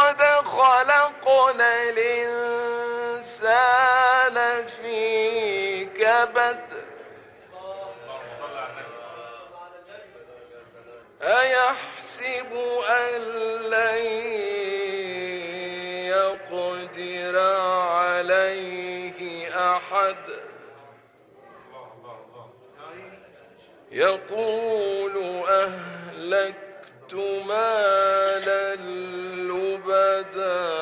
ولقد خلقنا الإنسان في كبد أيحسب أن لن يقدر عليه أحد يقول أهلكت مالا لبدا